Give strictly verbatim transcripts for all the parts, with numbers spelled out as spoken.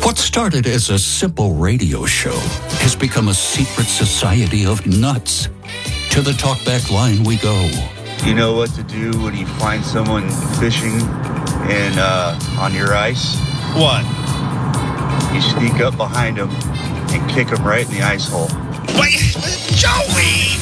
What started as a simple radio show has become a secret society of nuts. To the talkback line we go. You know what to do when you find someone fishing and uh, on your ice? What? You sneak up behind them and kick them right in the ice hole. Wait, Joey!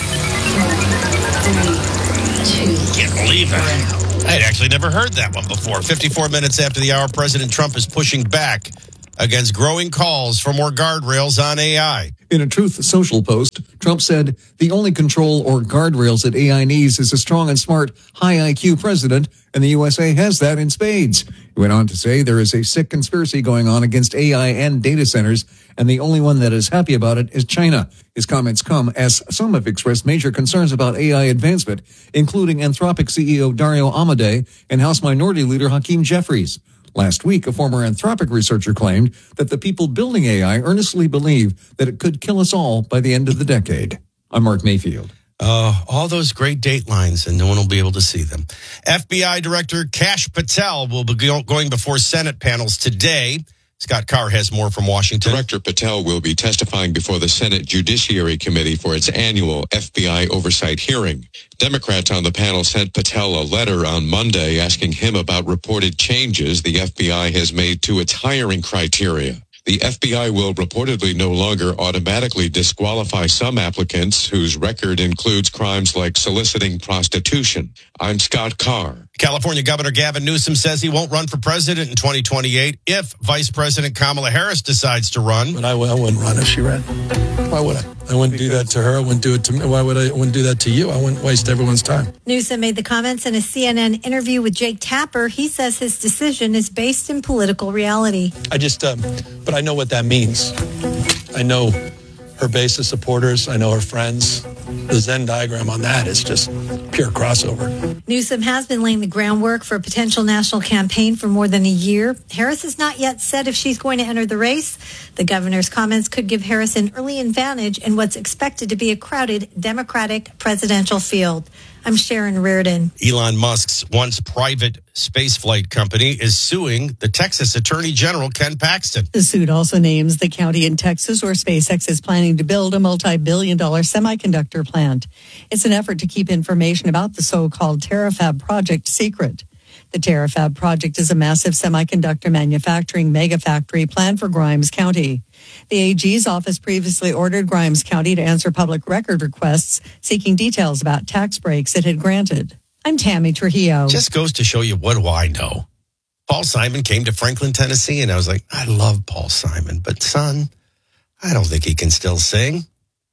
Can't believe that. I had actually never heard that one before. fifty-four minutes after the hour, President Trump is pushing back against growing calls for more guardrails on A I. In a Truth Social post, Trump said the only control or guardrails that A I needs is a strong and smart, high I Q president, and the U S A has that in spades. He went on to say there is a sick conspiracy going on against A I and data centers, and the only one that is happy about it is China. His comments come as some have expressed major concerns about A I advancement, including Anthropic C E O Dario Amodei and House Minority Leader Hakeem Jeffries. Last week, a former Anthropic researcher claimed that the people building A I earnestly believe that it could kill us all by the end of the decade. I'm Mark Mayfield. Uh, all those great datelines, and no one will be able to see them. F B I Director Kash Patel will be go- going before Senate panels today. Scott Carr has more from Washington. Director Patel will be testifying before the Senate Judiciary Committee for its annual F B I oversight hearing. Democrats on the panel sent Patel a letter on Monday asking him about reported changes the F B I has made to its hiring criteria. The F B I will reportedly no longer automatically disqualify some applicants whose record includes crimes like soliciting prostitution. I'm Scott Carr. California Governor Gavin Newsom says he won't run for president in twenty twenty-eight if Vice President Kamala Harris decides to run. But I, I wouldn't run if she ran. Why would I? I wouldn't do that to her. I wouldn't do it to me. Why would I, I wouldn't do that to you? I wouldn't waste everyone's time. Newsom made the comments in a C N N interview with Jake Tapper. He says his decision is based in political reality. I just, um, but I know what that means. I know her base of supporters. I know her friends. The Venn diagram on that is just pure crossover. Newsom has been laying the groundwork for a potential national campaign for more than a year. Harris has not yet said if she's going to enter the race. The governor's comments could give Harris an early advantage in what's expected to be a crowded Democratic presidential field. I'm Sharon Reardon. Elon Musk's once private spaceflight company is suing the Texas Attorney General, Ken Paxton. The suit also names the county in Texas where SpaceX is planning to build a multi-billion dollar semiconductor plant. It's an effort to keep information about the so-called Terafab project secret. The Terafab project is a massive semiconductor manufacturing megafactory planned for Grimes County. The A G's office previously ordered Grimes County to answer public record requests seeking details about tax breaks it had granted. I'm Tammy Trujillo. Just goes to show you, what do I know? Paul Simon came to Franklin, Tennessee, and I was like, I love Paul Simon, but son, I don't think he can still sing.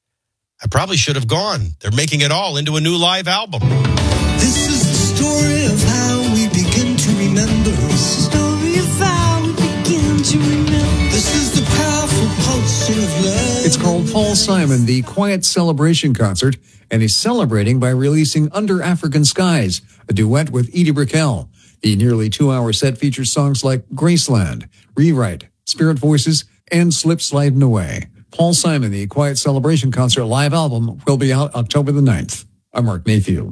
I probably should have gone. They're making it all into a new live album. This is the story of how we begin to remember. This is the story of how we begin to remember. This is the powerful pulse of love. It's called Paul Simon, the Quiet Celebration Concert, and he's celebrating by releasing Under African Skies, a duet with Edie Brickell. The nearly two-hour set features songs like Graceland, Rewrite, Spirit Voices, and Slip Sliding Away. Paul Simon, the Quiet Celebration Concert live album, will be out October the ninth. I'm Mark Mayfield.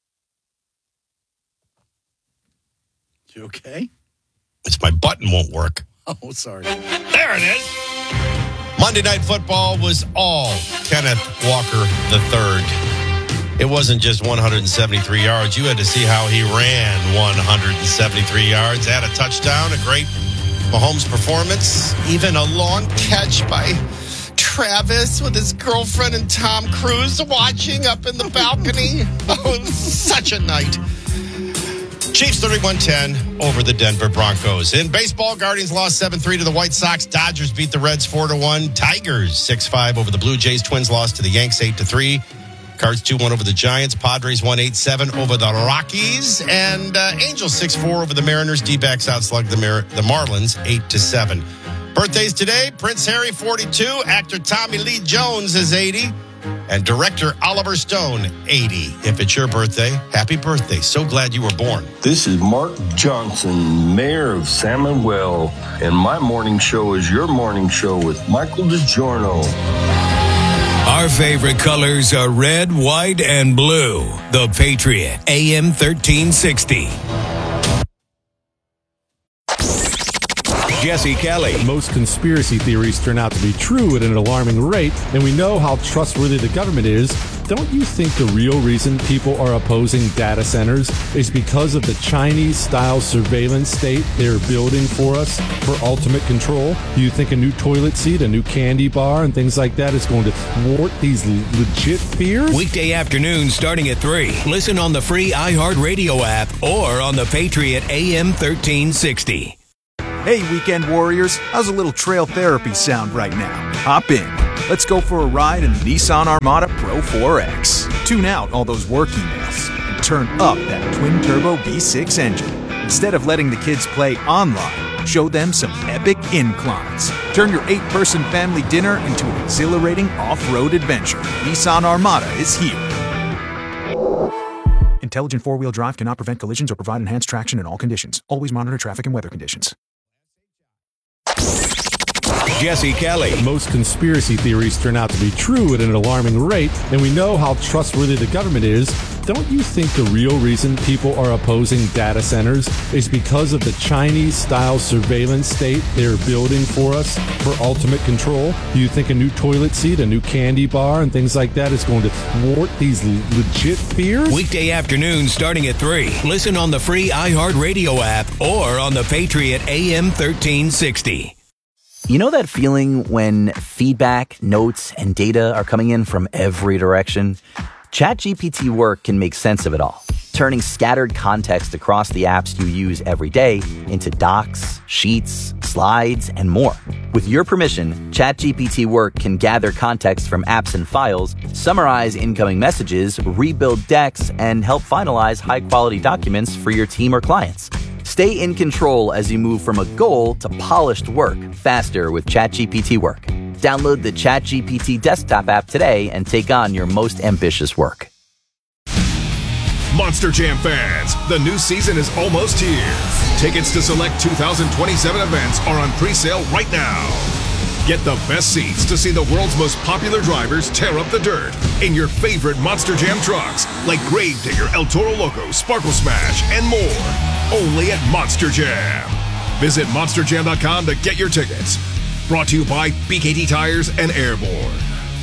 You okay? It's my button won't work. Oh, sorry. There it is. Monday Night Football was all Kenneth Walker the third. It wasn't just one hundred seventy-three yards. You had to see how he ran one hundred seventy-three yards. Had a touchdown, a great Mahomes performance, even a long catch by Travis with his girlfriend and Tom Cruise watching up in the balcony. Oh, it was such a night. Chiefs thirty-one ten over the Denver Broncos. In baseball, Guardians lost seven three to the White Sox. Dodgers beat the Reds four to one. Tigers six five over the Blue Jays. Twins lost to the Yanks eight to three. Cards two one over the Giants. Padres won eight seven over the Rockies. And uh, Angels six four over the Mariners. D-backs outslugged the, Mar- the Marlins eight to seven. Birthdays today, Prince Harry forty-two. Actor Tommy Lee Jones is eighty. And director Oliver Stone, eighty. If it's your birthday, happy birthday. So glad you were born. This is Mark Johnson, mayor of Salmon Well, and my morning show is your morning show with Michael DiGiorno. Our favorite colors are red, white, and blue. The Patriot, A M thirteen sixty. Jesse Kelly. Most conspiracy theories turn out to be true at an alarming rate, and we know how trustworthy the government is. Don't you think the real reason people are opposing data centers is because of the Chinese-style surveillance state they're building for us for ultimate control? Do you think a new toilet seat, a new candy bar, and things like that is going to thwart these legit fears? Weekday afternoons starting at three. Listen on the free iHeartRadio app or on the Patriot A M thirteen sixty. Hey, weekend warriors, how's a little trail therapy sound right now? Hop in. Let's go for a ride in the Nissan Armada Pro four X. Tune out all those work emails and turn up that twin-turbo V six engine. Instead of letting the kids play online, show them some epic inclines. Turn your eight-person family dinner into an exhilarating off-road adventure. Nissan Armada is here. Intelligent four-wheel drive cannot prevent collisions or provide enhanced traction in all conditions. Always monitor traffic and weather conditions. Jesse Kelly. Most conspiracy theories turn out to be true at an alarming rate, and we know how trustworthy the government is. Don't you think the real reason people are opposing data centers is because of the Chinese-style surveillance state they're building for us for ultimate control? Do you think a new toilet seat, a new candy bar, and things like that is going to thwart these legit fears? Weekday afternoons starting at three. Listen on the free iHeartRadio app or on the Patriot A M thirteen sixty. You know that feeling when feedback, notes, and data are coming in from every direction? ChatGPT Work can make sense of it all, turning scattered context across the apps you use every day into docs, sheets, slides, and more. With your permission, ChatGPT Work can gather context from apps and files, summarize incoming messages, rebuild decks, and help finalize high-quality documents for your team or clients. Stay in control as you move from a goal to polished work faster with ChatGPT Work. Download the ChatGPT desktop app today and take on your most ambitious work. Monster Jam fans, the new season is almost here. Tickets to select two thousand twenty-seven events are on pre-sale right now. Get the best seats to see the world's most popular drivers tear up the dirt in your favorite Monster Jam trucks like Gravedigger, El Toro Loco, Sparkle Smash, and more. Only at Monster Jam. Visit monster jam dot com to get your tickets. Brought to you by B K T Tires and Airborne.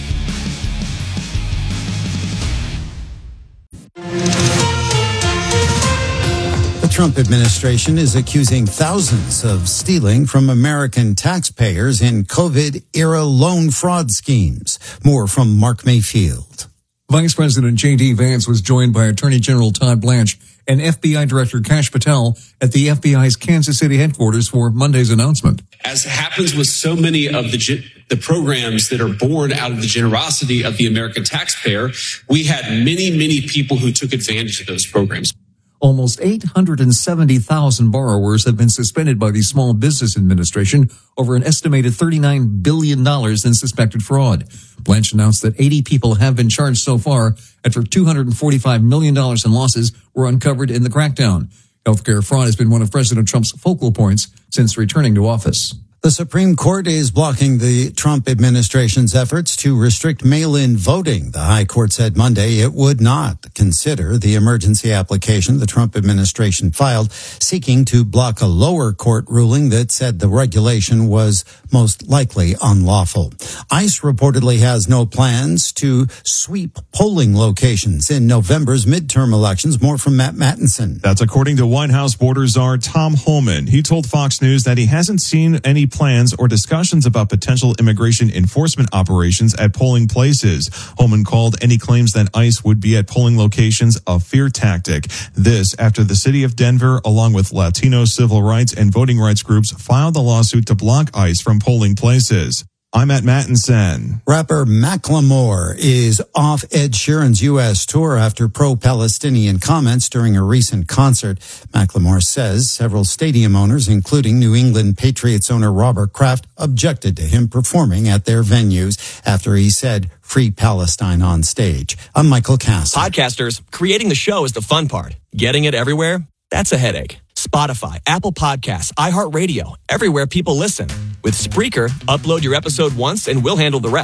The Trump administration is accusing thousands of stealing from American taxpayers in COVID-era loan fraud schemes. More from Mark Mayfield. Vice President J D. Vance was joined by Attorney General Todd Blanche and F B I Director Kash Patel at the F B I's Kansas City headquarters for Monday's announcement. As happens with so many of the the programs that are born out of the generosity of the American taxpayer, we had many, many people who took advantage of those programs. Almost eight hundred seventy thousand borrowers have been suspended by the Small Business Administration over an estimated thirty-nine billion dollars in suspected fraud. Blanche announced that eighty people have been charged so far after two hundred forty-five million dollars in losses were uncovered in the crackdown. Healthcare fraud has been one of President Trump's focal points since returning to office. The Supreme Court is blocking the Trump administration's efforts to restrict mail-in voting. The High Court said Monday it would not consider the emergency application the Trump administration filed, seeking to block a lower court ruling that said the regulation was most likely unlawful. ICE reportedly has no plans to sweep polling locations in November's midterm elections. More from Matt Mattinson. That's according to White House border czar Tom Homan. He told Fox News that he hasn't seen any plans or discussions about potential immigration enforcement operations at polling places. Homan called any claims that ICE would be at polling locations a fear tactic. This after the city of Denver, along with Latino civil rights and voting rights groups, filed a lawsuit to block ICE from polling places. I'm Matt Mattinson. Rapper Macklemore is off Ed Sheeran's U S tour after pro-Palestinian comments during a recent concert. Macklemore says several stadium owners, including New England Patriots owner Robert Kraft, objected to him performing at their venues after he said, "Free Palestine" on stage. I'm Michael Cass. Podcasters, creating the show is the fun part. Getting it everywhere? That's a headache. Spotify, Apple Podcasts, iHeartRadio, everywhere people listen. With Spreaker, upload your episode once and we'll handle the rest.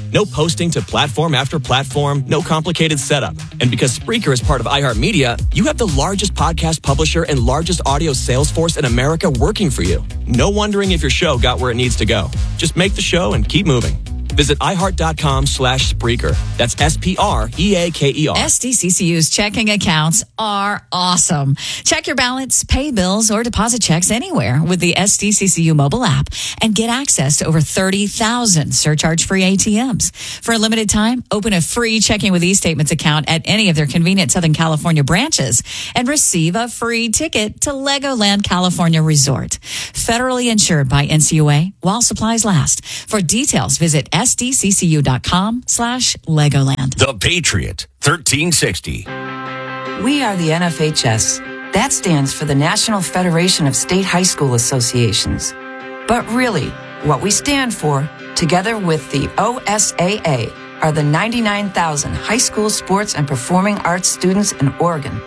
No posting to platform after platform, no complicated setup. And because Spreaker is part of iHeartMedia, you have the largest podcast publisher and largest audio sales force in America working for you. No wondering if your show got where it needs to go. Just make the show and keep moving. Visit iHeart.com slash Spreaker. That's S P R E A K E R. S D C C U's checking accounts are awesome. Check your balance, pay bills, or deposit checks anywhere with the S D C C U mobile app and get access to over thirty thousand surcharge-free A T Ms. For a limited time, open a free Checking with eStatements account at any of their convenient Southern California branches and receive a free ticket to Legoland California Resort. Federally insured by N C U A while supplies last. For details, visit S D C C U dot com slash Legoland. The Patriot, thirteen sixty. We are the N F H S. That stands for the National Federation of State High School Associations. But really, what we stand for, together with the O S A A, are the ninety-nine thousand high school sports and performing arts students in Oregon.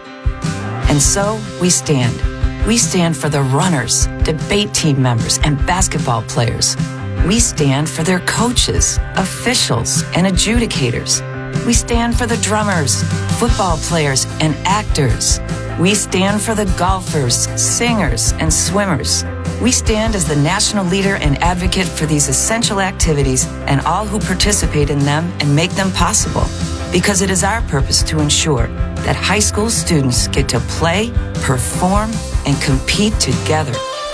And so, we stand. We stand for the runners, debate team members, and basketball players. We stand for their coaches, officials, and adjudicators. We stand for the drummers, football players, and actors. We stand for the golfers, singers, and swimmers. We stand as the national leader and advocate for these essential activities and all who participate in them and make them possible. Because it is our purpose to ensure that high school students get to play, perform, and compete together.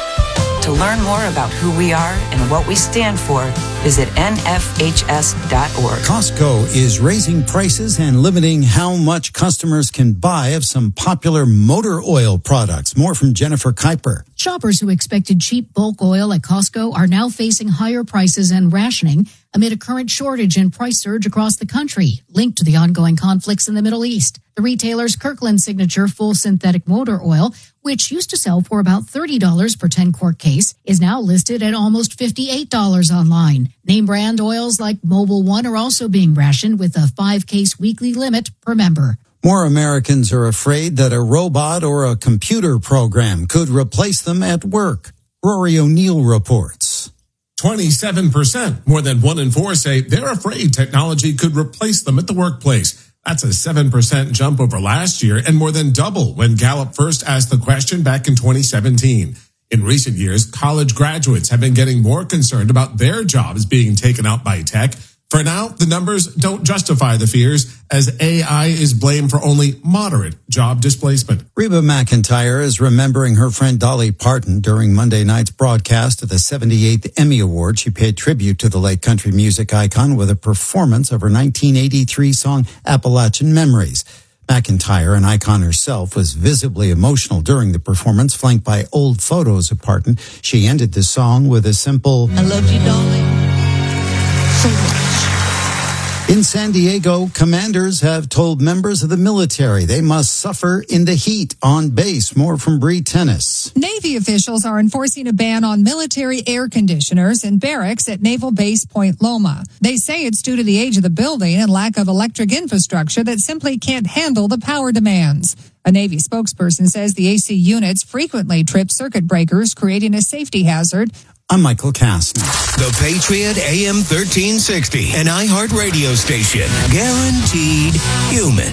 To learn more about who we are and what we stand for, visit N F H S dot org. Costco is raising prices and limiting how much customers can buy of some popular motor oil products. More from Jennifer Kuiper. Shoppers who expected cheap bulk oil at Costco are now facing higher prices and rationing amid a current shortage and price surge across the country, linked to the ongoing conflicts in the Middle East. The retailer's Kirkland Signature full synthetic motor oil, which used to sell for about thirty dollars per ten-quart case, is now listed at almost fifty-eight dollars online. Name brand oils like Mobil One are also being rationed with a five-case weekly limit per member. More Americans are afraid that a robot or a computer program could replace them at work. Rory O'Neill reports. twenty-seven percent, more than one in four, say they're afraid technology could replace them at the workplace. That's a seven percent jump over last year and more than double when Gallup first asked the question back in twenty seventeen. In recent years, college graduates have been getting more concerned about their jobs being taken out by tech. For now, the numbers don't justify the fears, as A I is blamed for only moderate job displacement. Reba McEntire is remembering her friend Dolly Parton during Monday night's broadcast of the seventy-eighth Emmy Award. She paid tribute to the late country music icon with a performance of her nineteen eighty-three song Appalachian Memories. McEntire, an icon herself, was visibly emotional during the performance, flanked by old photos of Parton. She ended the song with a simple, I loved you, darling, so much. In San Diego, commanders have told members of the military they must suffer in the heat on base. More from Bree Tennis. Navy officials are enforcing a ban on military air conditioners in barracks at Naval Base Point Loma. They say it's due to the age of the building and lack of electric infrastructure that simply can't handle the power demands. A Navy spokesperson says the A C units frequently trip circuit breakers, creating a safety hazard. I'm Michael Kastner. The Patriot A M thirteen sixty, an iHeart radio station. Guaranteed human.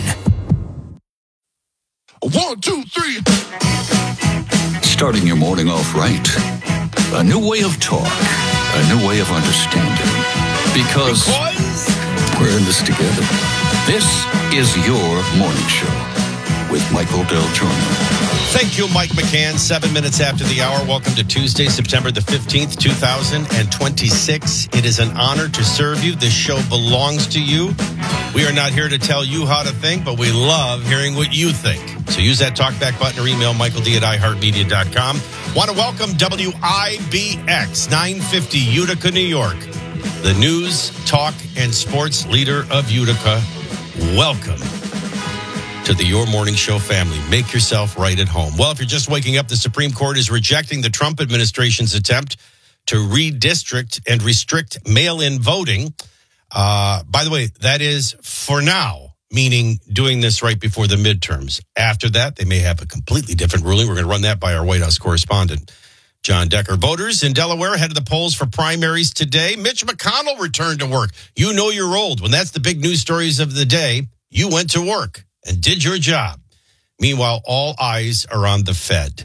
One, two, three. Starting your morning off right. A new way of talk. A new way of understanding. Because, because we're in this together. This is your morning show with Michael Del Giorno. Thank you, Mike McCann. Seven minutes after the hour. Welcome to Tuesday, September the fifteenth, two thousand twenty-six. It is an honor to serve you. This show belongs to you. We are not here to tell you how to think, but we love hearing what you think. So use that talkback button or email Michael D at i heart media dot com. Want to welcome W I B X nine fifty Utica, New York, the news, talk, and sports leader of Utica. Welcome to the Your Morning Show family. Make yourself right at home. Well, if you're just waking up, the Supreme Court is rejecting the Trump administration's attempt to redistrict and restrict mail-in voting. Uh, by the way, that is for now, meaning doing this right before the midterms. After that, they may have a completely different ruling. We're going to run that by our White House correspondent, John Decker. Voters in Delaware head to the polls for primaries today. Mitch McConnell returned to work. You know you're old. When that's the big news stories of the day, you went to work and did your job. Meanwhile, all eyes are on the Fed.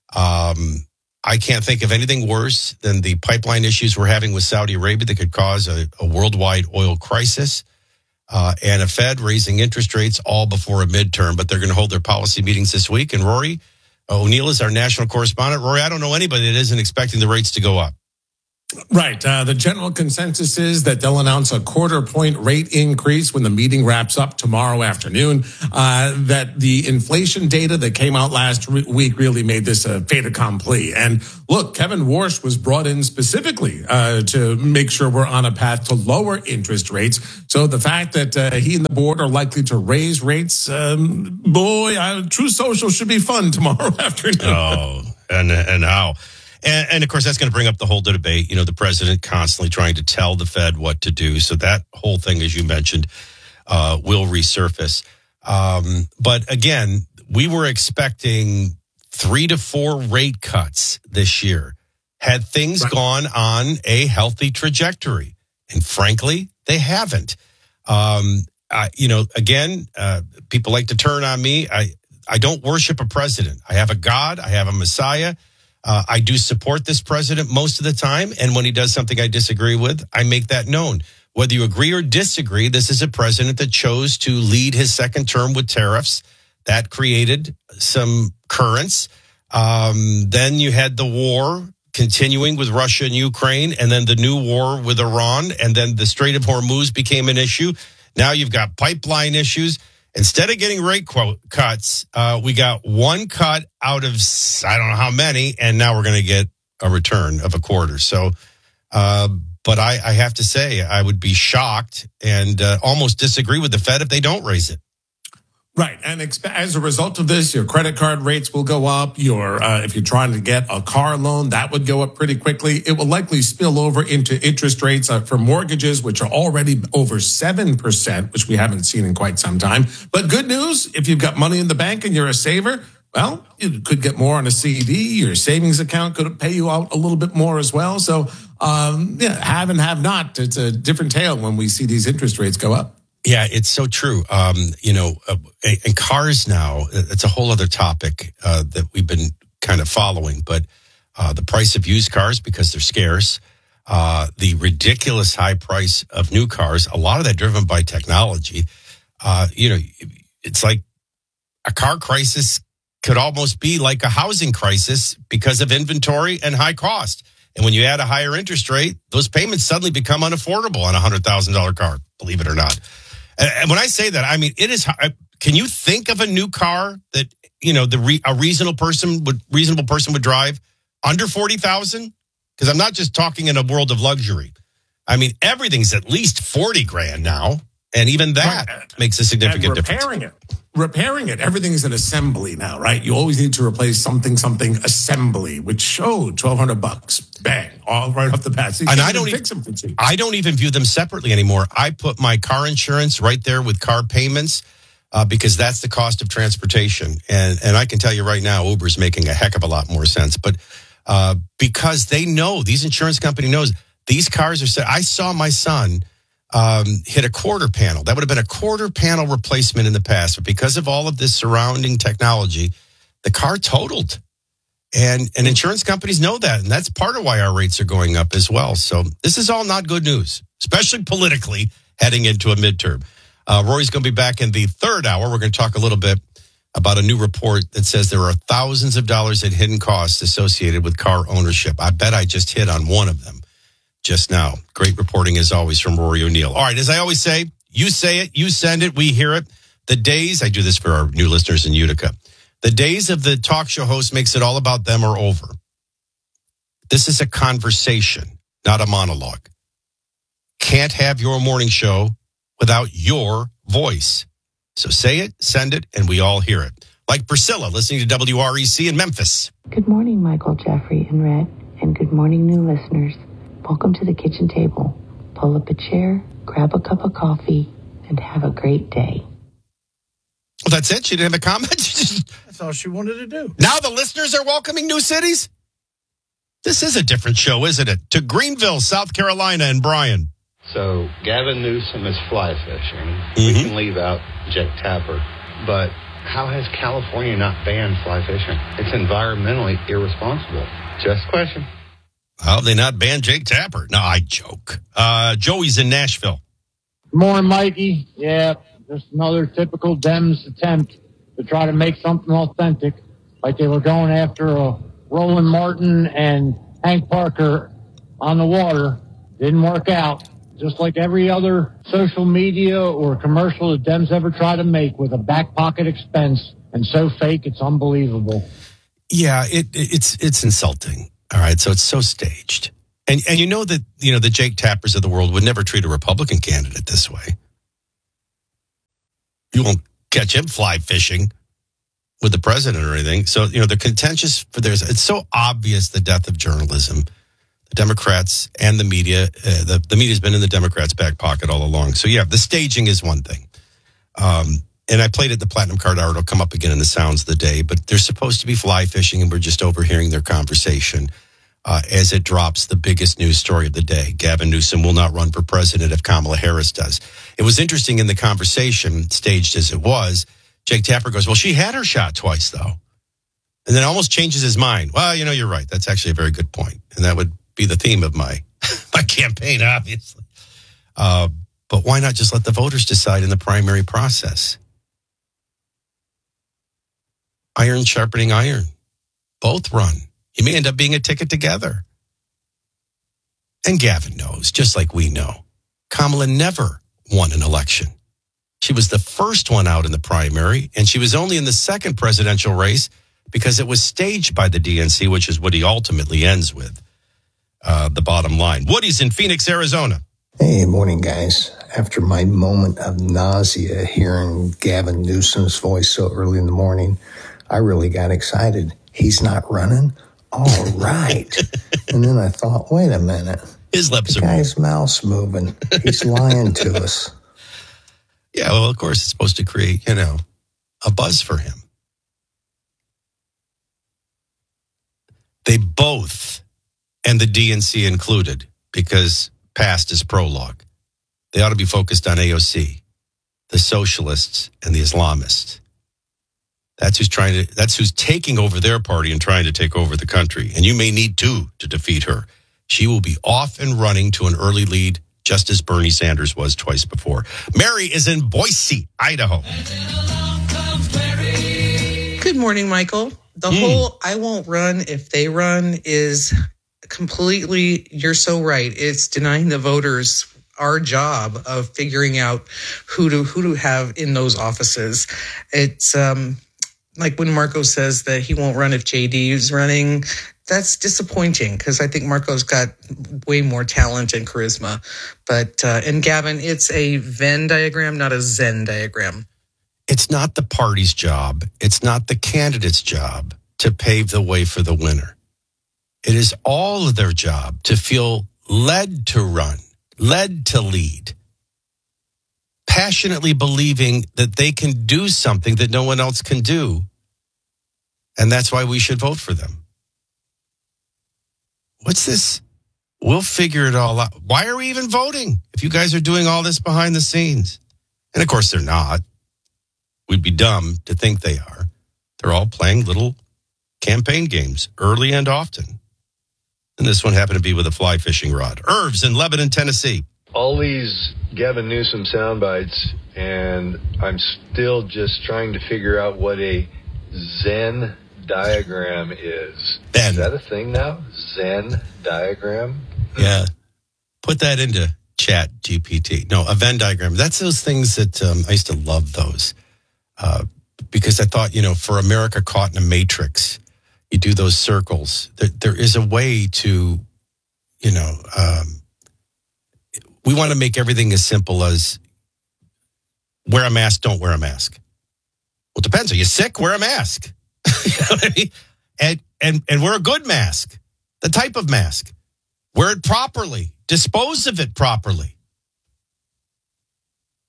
Um, I can't think of anything worse than the pipeline issues we're having with Saudi Arabia that could cause a, a worldwide oil crisis. Uh, and a Fed raising interest rates all before a midterm, but they're going to hold their policy meetings this week. And Rory O'Neill is our national correspondent. Rory, I don't know anybody that isn't expecting the rates to go up. Right. Uh, the general consensus is that they'll announce a quarter point rate increase when the meeting wraps up tomorrow afternoon. Uh, that the inflation data that came out last re- week really made this a fait accompli. And look, Kevin Warsh was brought in specifically uh, to make sure we're on a path to lower interest rates. So the fact that uh, he and the board are likely to raise rates, um, boy, uh, True Social should be fun tomorrow afternoon. Oh, and and how? And, and, of course, that's going to bring up the whole debate. You know, the president constantly trying to tell the Fed what to do. So that whole thing, as you mentioned, uh, will resurface. Um, but again, we were expecting three to four rate cuts this year. Had things right. gone on a healthy trajectory. And frankly, they haven't. Um, I, you know, again, uh, people like to turn on me. I, I don't worship a president. I have a God. I have a Messiah. Uh, I do support this president most of the time, and when he does something I disagree with, I make that known. Whether you agree or disagree, this is a president that chose to lead his second term with tariffs. That created some currents. Um, then you had the war continuing with Russia and Ukraine, and then the new war with Iran, and then the Strait of Hormuz became an issue. Now you've got pipeline issues. Instead of getting rate quote cuts, uh, we got one cut out of I don't know how many, and now we're going to get a return of a quarter. So, uh, but I, I have to say, I would be shocked and uh, almost disagree with the Fed if they don't raise it. Right. And exp- as a result of this, your credit card rates will go up. Your uh, if you're trying to get a car loan, that would go up pretty quickly. It will likely spill over into interest rates uh, for mortgages, which are already over seven percent, which we haven't seen in quite some time. But good news, if you've got money in the bank and you're a saver, well, you could get more on a C D. Your savings account could pay you out a little bit more as well. So, um, yeah, have and have not. It's a different tale when we see these interest rates go up. Yeah, it's so true. Um, you know, uh, and cars now, it's a whole other topic uh, that we've been kind of following. But uh, the price of used cars, because they're scarce, uh, the ridiculous high price of new cars, a lot of that driven by technology. Uh, you know, it's like a car crisis could almost be like a housing crisis because of inventory and high cost. And when you add a higher interest rate, those payments suddenly become unaffordable on a one hundred thousand dollars car, believe it or not. And when I say that, I mean, it is. Can you think of a new car that, you know, the re, a reasonable person would reasonable person would drive under forty thousand? Because I'm not just talking in a world of luxury. I mean, everything's at least forty grand now. And even that right. makes a significant and repairing difference. It. Repairing it. Everything's an assembly now, right? You always need to replace something, something assembly, which showed twelve hundred bucks. Bang, all right off the bat. So and I don't even, I don't even view them separately anymore. I put my car insurance right there with car payments uh, because that's the cost of transportation. And and I can tell you right now, Uber's making a heck of a lot more sense. But uh, because they know, these insurance company knows, these cars are set. I saw my son um, hit a quarter panel. That would have been a quarter panel replacement in the past. But because of all of this surrounding technology, the car totaled. And and insurance companies know that. And that's part of why our rates are going up as well. So this is all not good news, especially politically heading into a midterm. Uh, Rory's going to be back in the third hour. We're going to talk a little bit about a new report that says there are thousands of dollars in hidden costs associated with car ownership. I bet I just hit on one of them just now. Great reporting as always from Rory O'Neill. All right, as I always say, you say it, you send it, we hear it. The days, I do this for our new listeners in Utica. The days of the talk show host makes it all about them are over. This is a conversation, not a monologue. Can't have your morning show without your voice. So say it, send it, and we all hear it. Like Priscilla, listening to W R E C in Memphis. Good morning, Michael, Jeffrey, and Red, and good morning, new listeners. Welcome to the kitchen table. Pull up a chair, grab a cup of coffee, and have a great day. Well, that's it? She didn't have a comment? That's all she wanted to do. Now the listeners are welcoming new cities? This is a different show, isn't it? To Greenville, South Carolina, and Brian. So Gavin Newsom is fly fishing. Mm-hmm. We can leave out Jake Tapper. But how has California not banned fly fishing? It's environmentally irresponsible. Just a question. How have they not banned Jake Tapper? No, I joke. Uh, Joey's in Nashville. Good morning, Mikey. Yeah, just another typical Dems attempt to try to make something authentic, like they were going after a Roland Martin and Hank Parker on the water. Didn't work out. Just like every other social media or commercial the Dems ever try to make with a back pocket expense, and so fake it's unbelievable. Yeah, it, it's it's insulting. All right, so it's so staged. And and you know that, you know, the Jake Tappers of the world would never treat a Republican candidate this way. You won't catch him fly fishing with the president or anything. So, you know, they're contentious for theirs. It's so obvious, the death of journalism. The Democrats and the media, uh, the, the media's been in the Democrats' back pocket all along. So, yeah, the staging is one thing. Um, and I played it, the Platinum Card Hour. It'll come up again in the Sounds of the Day. But they're supposed to be fly fishing, and we're just overhearing their conversation uh, as it drops the biggest news story of the day. Gavin Newsom will not run for president if Kamala Harris does. It was interesting in the conversation, staged as it was, Jake Tapper goes, well, she had her shot twice, though. And then almost changes his mind. Well, you know, you're right. That's actually a very good point. And that would be the theme of my my campaign, obviously. Uh, but why not just let the voters decide in the primary process? Iron sharpening iron. Both run. You may end up being a ticket together. And Gavin knows, just like we know, Kamala never won an election. She was the first one out in the primary, and she was only in the second presidential race because it was staged by the D N C, which is what he ultimately ends with. Uh, the bottom line. Woody's in Phoenix, Arizona. Hey, morning, guys. After my moment of nausea hearing Gavin Newsom's voice so early in the morning, I really got excited. He's not running? All right. And then I thought, wait a minute. His lips the are guy's moving. Mouth's moving. He's lying to us. Yeah, well, of course, it's supposed to create, you know, a buzz for him. They both, and the D N C included, because past is prologue, they ought to be focused on A O C, the socialists and the Islamists. That's who's trying to, that's who's taking over their party and trying to take over the country. And you may need two to defeat her. She will be off and running to an early lead, just as Bernie Sanders was twice before. Mary is in Boise, Idaho. Good morning, Michael. The mm. whole I won't run if they run is completely, you're so right. It's denying the voters our job of figuring out who to who to have in those offices. It's um, like when Marco says that he won't run if J D is running. That's disappointing because I think Marco's got way more talent and charisma. But uh, and Gavin, it's a Venn diagram, not a Zen diagram. It's not the party's job. It's not the candidate's job to pave the way for the winner. It is all of their job to feel led to run, led to lead, passionately believing that they can do something that no one else can do. And that's why we should vote for them. What's this? We'll figure it all out. Why are we even voting if you guys are doing all this behind the scenes? And of course they're not. We'd be dumb to think they are. They're all playing little campaign games early and often. And this one happened to be with a fly fishing rod. Irv's in Lebanon, Tennessee. All these Gavin Newsom sound bites, and I'm still just trying to figure out what a Zen diagram is. Ben. Is that a thing now? Zen diagram? Yeah. Put that into Chat G P T. No, a Venn diagram. That's those things that um, I used to love those. Uh, because I thought, you know, for America caught in a matrix, you do those circles. There, there is a way to, you know, um, we want to make everything as simple as wear a mask, don't wear a mask. Well, it depends. Are you sick? Wear a mask. You know what I mean? And, and, and wear a good mask, the type of mask. Wear it properly. Dispose of it properly.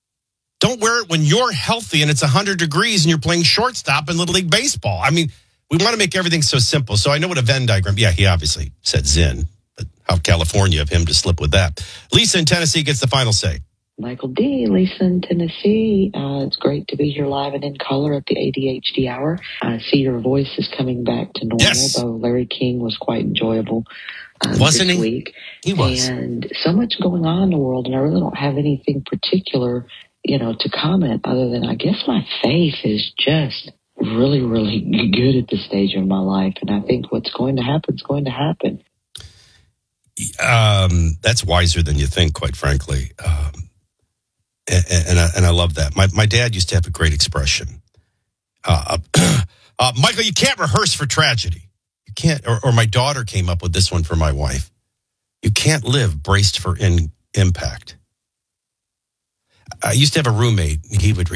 Don't wear it when you're healthy and it's one hundred degrees and you're playing shortstop in Little League Baseball. I mean, We want to make everything so simple. So I know what a Venn diagram. Yeah, he obviously said Zen, but how California of him to slip with that. Lisa in Tennessee gets the final say. Michael D., Lisa in Tennessee. Uh, it's great to be here live and in color at the A D H D hour. I see your voice is coming back to normal, yes. though Larry King was quite enjoyable uh, Wasn't this he? week. He was. And so much going on in the world, and I really don't have anything particular, you know, to comment other than I guess my faith is just really, really good at this stage of my life. And I think what's going to happen is going to happen. Um, that's wiser than you think, quite frankly. Um, and, and, I, and I love that. My my dad used to have a great expression. Uh, uh, Michael, you can't rehearse for tragedy. You can't, or, or my daughter came up with this one for my wife. You can't live braced for in, impact. I used to have a roommate. He would